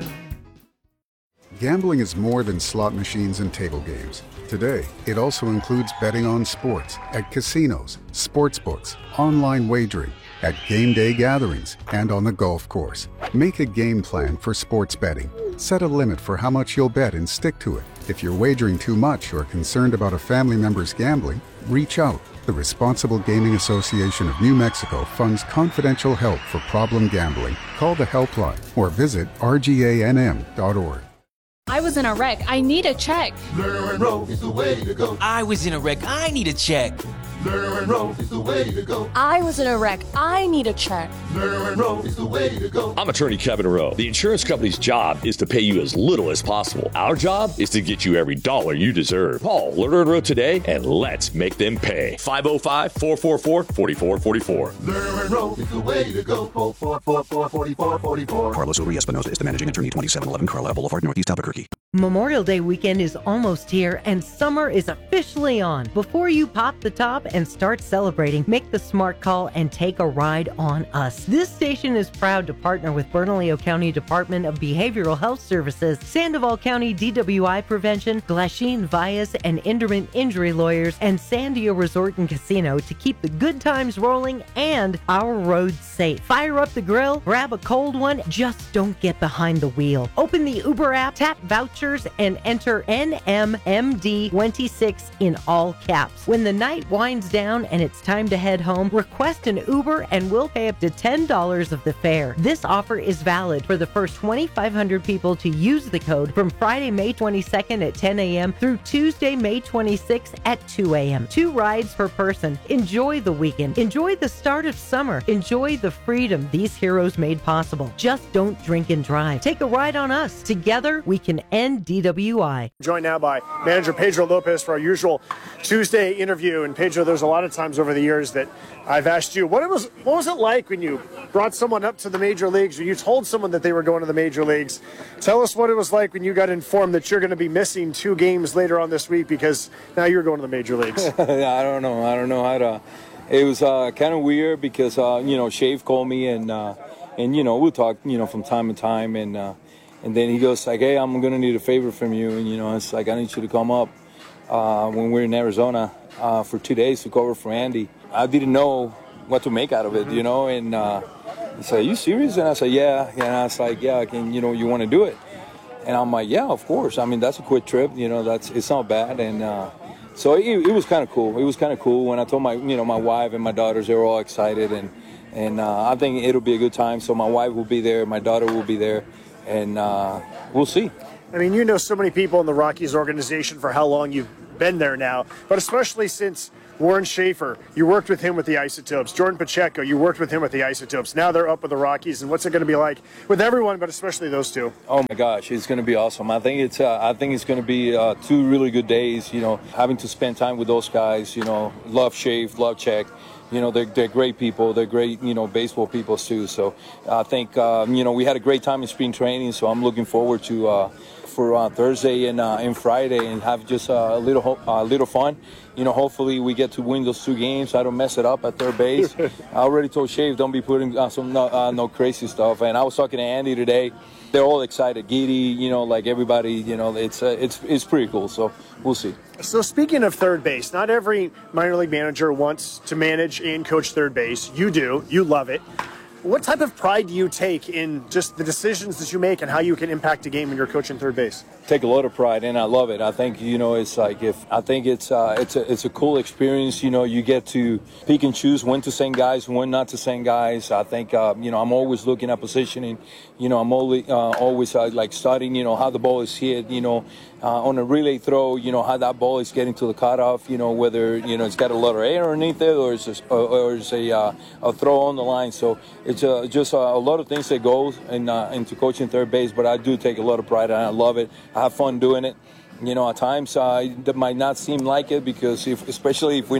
Gambling is more than slot machines and table games. Today, it also includes betting on sports at casinos, sportsbooks, online wagering, at game day gatherings, and on the golf course. Make a game plan for sports betting. Set a limit for how much you'll bet and stick to it. If you're wagering too much or concerned about a family member's gambling, reach out. The Responsible Gaming Association of New Mexico funds confidential help for problem gambling. Call the helpline or visit rganm.org. I was in a wreck. I need a check. Learn and roll is the way to go. I was in a wreck. I need a check. Learn and roll is the way to go. I was in a wreck. I need a check. Learn and roll is the way to go. I'm attorney Kevin Rowe. The insurance company's job is to pay you as little as possible. Our job is to get you every dollar you deserve. Call Lerner and Rowe today and let's make them pay. 505-444-4444. Learn and roll is the way to go. 444-4444. Carlos Uri Espinosa is the managing attorney, 2711 Carlisle Boulevard, Northeast Albuquerque. Memorial Day weekend is almost here and summer is officially on. Before you pop the top and start celebrating, make the smart call and take a ride on us. This station is proud to partner with Bernalillo County Department of Behavioral Health Services, Sandoval County DWI Prevention, Glasheen Vias and Inderman Injury Lawyers, and Sandio Resort and Casino to keep the good times rolling and our roads safe. Fire up the grill, grab a cold one, just don't get behind the wheel. Open the Uber app, tap vouchers, and enter NMMD26 in all caps. When the night winds down and it's time to head home, request an Uber and we'll pay up to $10 of the fare. This offer is valid for the first 2,500 people to use the code from Friday, May 22nd at 10 a.m. through Tuesday, May 26th at 2 a.m. 2 rides per person. Enjoy the weekend. Enjoy the start of summer. Enjoy the freedom these heroes made possible. Just don't drink and drive. Take a ride on us. Together, we can end DWI. Joined now by manager Pedro Lopez for our usual Tuesday interview. And Pedro, there's a lot of times over the years that I've asked you, what was it like when you brought someone up to the major leagues, or you told someone that they were going to the major leagues? Tell us what it was like when you got informed that you're going to be missing 2 games later on this week because now you're going to the major leagues. I don't know how to. It was kind of weird because Shave called me and we'll talk from time to time and then he goes like, hey, I'm gonna need a favor from you, and it's like, I need you to come up when we're in Arizona for 2 days to cover for Andy. I didn't know what to make out of it, and he said, are you serious? And I said, yeah. And I was like, yeah, you want to do it? And I'm like, yeah, of course. I mean, that's a quick trip, it's not bad. And So it was kind of cool. It was kind of cool when I told my wife and my daughters, they were all excited, and I think it'll be a good time. So my wife will be there, my daughter will be there, and we'll see. I mean, you know so many people in the Rockies organization for how long you've been there now, but especially since Warren Schaefer, you worked with him with the Isotopes. Jordan Pacheco, you worked with him with the Isotopes. Now they're up with the Rockies, and what's it going to be like with everyone, but especially those two? Oh my gosh, it's going to be awesome. I think it's going to be 2 really good days. You know, having to spend time with those guys. You know, love Schaefer, love Czech. You know, they're great people. They're great, baseball people too. So I think, we had a great time in spring training. So I'm looking forward to for Thursday and Friday and have just a little fun. You know, hopefully we get to win those 2 games. I don't mess it up at third base. I already told Shave, don't be putting no crazy stuff. And I was talking to Andy today. They're all excited. Giddy, like everybody, it's pretty cool. So we'll see. So speaking of third base, not every minor league manager wants to manage and coach third base. You do. You love it. What type of pride do you take in just the decisions that you make and how you can impact a game when you're coaching third base? Take a lot of pride, and I love it. I think it's like it's a cool experience. You get to pick and choose when to send guys, when not to send guys. I think I'm always looking at positioning. I'm always like studying how the ball is hit. On a relay throw, how that ball is getting to the cutoff. Whether it's got a lot of air underneath it or it's a throw on the line. So it's just a lot of things that goes into coaching third base. But I do take a lot of pride, and I love it. I have fun doing it. At times that might not seem like it because especially if we're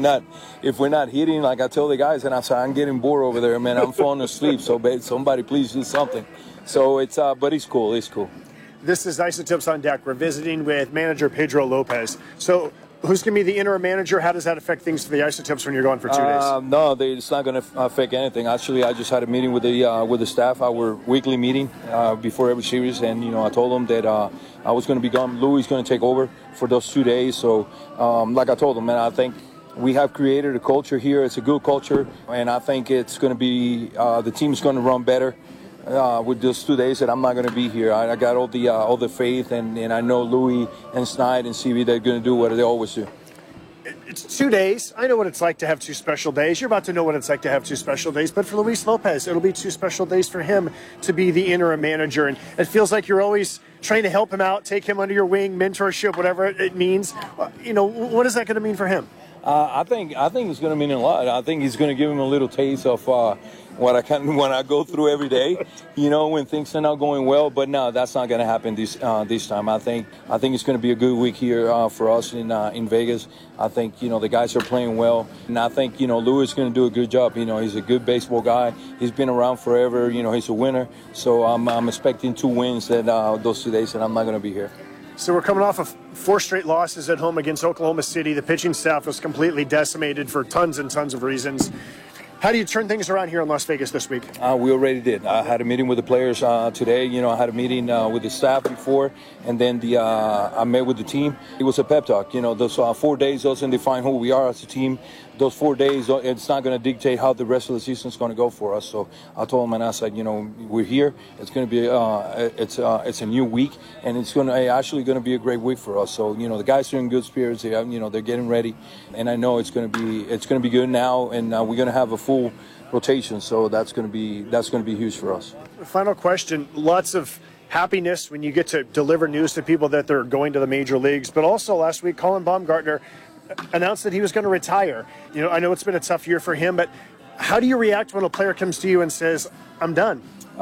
not hitting, like I tell the guys, and I say I'm getting bored over there, man. I'm falling asleep. So somebody please do something. So but it's cool. It's cool. This is Isotopes on Deck. We're visiting with manager Pedro Lopez. So who's going to be the interim manager? How does that affect things for the Isotopes when you're gone for 2 days? No, it's not going to affect anything. Actually, I just had a meeting with the staff, our weekly meeting before every series, and I told them that I was going to be gone. Louis is going to take over for those 2 days. So, like I told them, man, I think we have created a culture here. It's a good culture, and I think it's going to be the team's going to run better. With those 2 days that I'm not going to be here, I got all the faith, and I know Louis and Snide and CV, they're going to do what they always do. It's 2 days. I know what it's like to have 2 special days. You're about to know what it's like to have 2 special days. But for Luis Lopez, it'll be 2 special days for him to be the interim manager. And it feels like you're always trying to help him out, take him under your wing, mentorship, whatever it means. What is that going to mean for him? I think it's going to mean a lot. I think he's going to give him a little taste of what I go through every day, when things are not going well. But no, that's not going to happen this time. I think it's going to be a good week here for us in Vegas. I think the guys are playing well, and I think Louis is going to do a good job. He's a good baseball guy. He's been around forever. He's a winner. So I'm expecting 2 wins those 2 days, and I'm not going to be here. So we're coming off of 4 straight losses at home against Oklahoma City. The pitching staff was completely decimated for tons and tons of reasons. How do you turn things around here in Las Vegas this week? We already did. I had a meeting with the players today. I had a meeting with the staff before, and then I met with the team. It was a pep talk. Those 4 days doesn't define who we are as a team. Those 4 days, it's not going to dictate how the rest of the season is going to go for us. So I told them, and I said, we're here. It's going to be it's a new week, and it's actually going to be a great week for us. So the guys are in good spirits. They're getting ready, and I know it's going to be good now, and we're going to have a full rotation. So that's going to be huge for us. Final question: lots of happiness when you get to deliver news to people that they're going to the major leagues, but also last week, Colin Baumgartner announced that he was going to retire. I know it's been a tough year for him, but how do you react when a player comes to you and says, "I'm done"?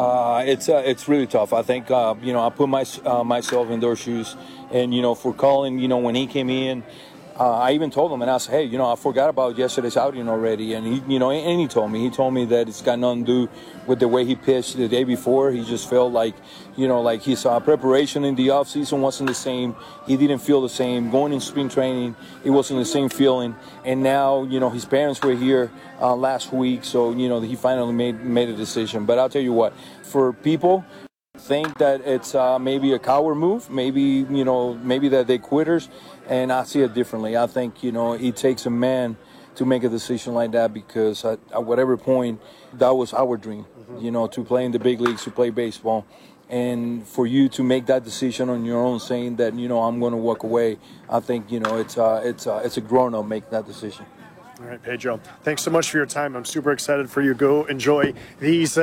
It's really tough. I think I put myself in their shoes, and for Colin, when he came in, I even told him, and I said, hey, I forgot about yesterday's outing already, and he told me that it's got nothing to do with the way he pitched the day before. He just felt like his preparation in the off season wasn't the same. He didn't feel the same. Going in spring training, it wasn't the same feeling. And now, his parents were here last week, so he finally made a decision. But I'll tell you what, for people think that it's maybe a coward move, maybe that they're quitters, and I see it differently. I think it takes a man to make a decision like that, because at whatever point that was our dream, to play in the big leagues, to play baseball, And for you to make that decision on your own, saying that, I'm going to walk away, I think, it's a grown-up making that decision. All right, Pedro, thanks so much for your time. I'm super excited for you. Go enjoy these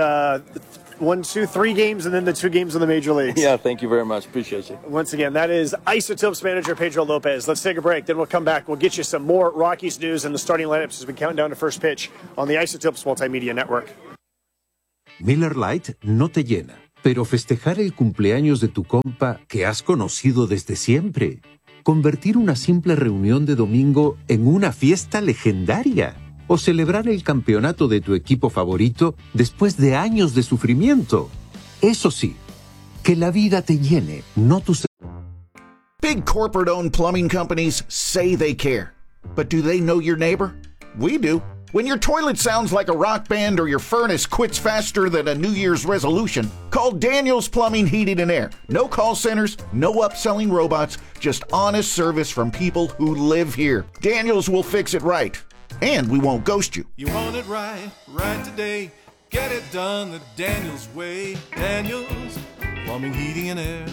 1, 2, 3 games and then the 2 games in the major leagues. Yeah, thank you very much. Appreciate you. Once again, that is Isotopes manager Pedro Lopez. Let's take a break. Then we'll come back. We'll get you some more Rockies news and the starting lineups as we count down to first pitch on the Isotopes Multimedia Network. Miller Lite no te llena, pero festejar el cumpleaños de tu compa que has conocido desde siempre. Convertir una simple reunión de domingo en una fiesta legendaria. O celebrar el campeonato de tu equipo favorito después de años de sufrimiento. Eso sí, que la vida te llene, no tus... Big corporate-owned plumbing companies say they care. But do they know your neighbor? We do. When your toilet sounds like a rock band or your furnace quits faster than a New Year's resolution, call Daniels Plumbing, Heating, and Air. No call centers, no upselling robots, just honest service from people who live here. Daniels will fix it right. And we won't ghost you. You want it right today. Get it done the Daniels way. Daniels Plumbing, Heating, and Air.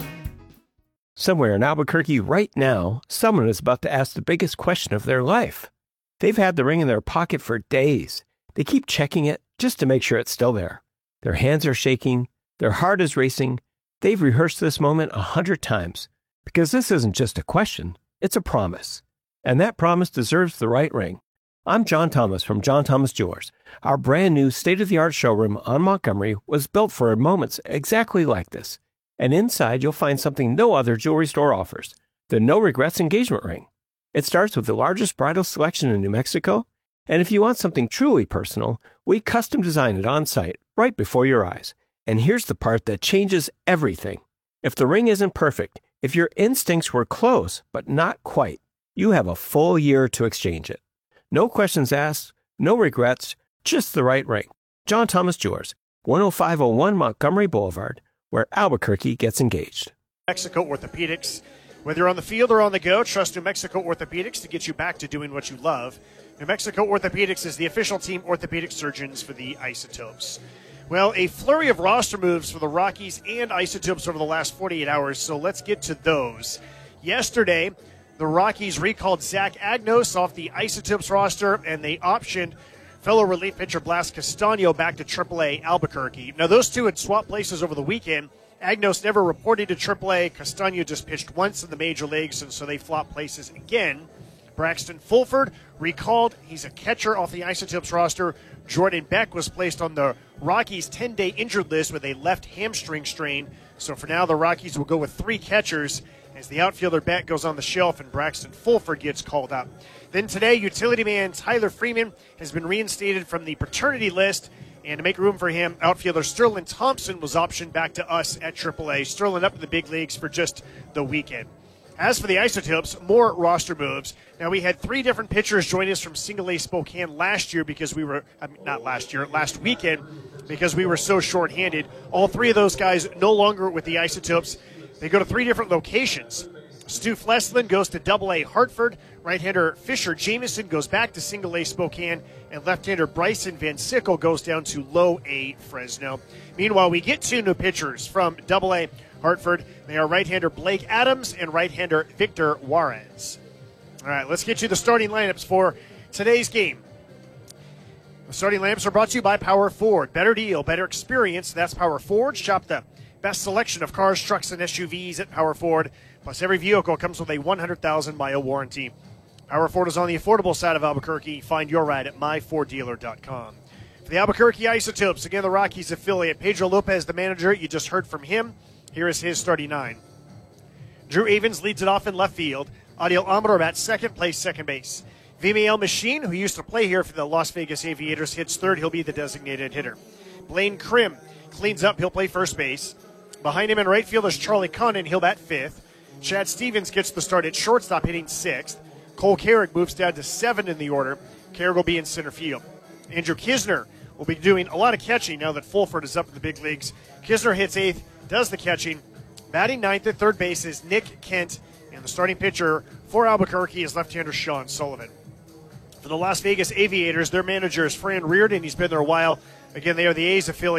Somewhere in Albuquerque right now, someone is about to ask the biggest question of their life. They've had the ring in their pocket for days. They keep checking it just to make sure it's still there. Their hands are shaking. Their heart is racing. They've rehearsed this moment 100 times because this isn't just a question. It's a promise. And that promise deserves the right ring. I'm John Thomas from John Thomas Jewelers. Our brand new state-of-the-art showroom on Montgomery was built for moments exactly like this. And inside you'll find something no other jewelry store offers, the No Regrets engagement ring. It starts with the largest bridal selection in New Mexico, and if you want something truly personal, we custom design it on site, right before your eyes. And here's the part that changes everything. If the ring isn't perfect, if your instincts were close, but not quite, you have a full year to exchange it. No questions asked, no regrets, just the right ring. John Thomas Jewelers, 10501 Montgomery Boulevard, where Albuquerque gets engaged. Mexico Orthopedics. Whether you're on the field or on the go, trust New Mexico Orthopedics to get you back to doing what you love. New Mexico Orthopedics is the official team orthopedic surgeons for the Isotopes. Well, a flurry of roster moves for the Rockies and Isotopes over the last 48 hours, so let's get to those. Yesterday, the Rockies recalled Zach Agnos off the Isotopes roster, and they optioned fellow relief pitcher Blas Castaño back to AAA Albuquerque. Now, those two had swapped places over the weekend. Agnos never reported to AAA. Castaño just pitched once in the major leagues, and so they flopped places again. Braxton Fulford recalled. He's a catcher off the Isotopes roster. Jordan Beck was placed on the Rockies' 10-day injured list with a left hamstring strain. So for now, the Rockies will go with 3 catchers as the outfielder Beck goes on the shelf and Braxton Fulford gets called up. Then today, utility man Tyler Freeman has been reinstated from the paternity list. And to make room for him, outfielder Sterling Thompson was optioned back to us at AAA. Sterling up in the big leagues for just the weekend. As for the Isotopes, more roster moves. Now, we had 3 different pitchers join us from Single A Spokane last weekend because we were so shorthanded. All 3 of those guys no longer with the Isotopes. They go to 3 different locations. Stu Fleslin goes to AA Hartford. Right-hander Fisher Jameson goes back to Single A Spokane. And left-hander Bryson Van Sickle goes down to Low A Fresno. Meanwhile, we get 2 new pitchers from AA Hartford. They are right-hander Blake Adams and right-hander Victor Juarez. All right, let's get you the starting lineups for today's game. The starting lineups are brought to you by Power Ford. Better deal, better experience. That's Power Ford. Shop the best selection of cars, trucks, and SUVs at Power Ford. Plus, every vehicle comes with a 100,000-mile warranty. Power Ford is on the affordable side of Albuquerque. Find your ride at myforddealer.com. For the Albuquerque Isotopes, again, the Rockies affiliate, Pedro Lopez, the manager. You just heard from him. Here is his starting 9. Drew Avens leads it off in left field. Adiel Amador at second, plays second base. Vimael Machine, who used to play here for the Las Vegas Aviators, hits third. He'll be the designated hitter. Blaine Krim cleans up. He'll play first base. Behind him in right field is Charlie Condon. He'll bat fifth. Chad Stevens gets the start at shortstop, hitting sixth. Cole Carrick moves down to 7 in the order. Carrick will be in center field. Andrew Kisner will be doing a lot of catching now that Fulford is up in the big leagues. Kisner hits 8th, does the catching. Batting 9th at third base is Nick Kent. And the starting pitcher for Albuquerque is left-hander Sean Sullivan. For the Las Vegas Aviators, their manager is Fran Reardon. He's been there a while. Again, they are the A's affiliate.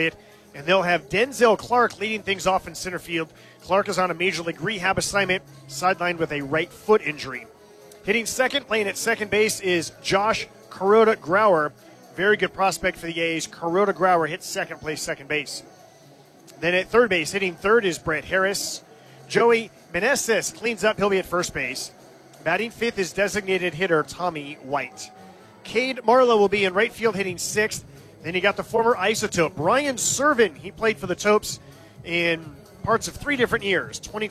And they'll have Denzel Clark leading things off in center field. Clark is on a major league rehab assignment, sidelined with a right foot injury. Hitting second, playing at second base, is Josh Kuroda Grauer. Very good prospect for the A's. Kuroda Grauer hits second, plays second base. Then at third base, hitting third is Brett Harris. Joey Meneses cleans up. He'll be at first base. Batting fifth is designated hitter Tommy White. Cade Marlowe will be in right field hitting sixth. Then you got the former Isotope, Brian Serven. He played for the Topes in parts of 3 different years,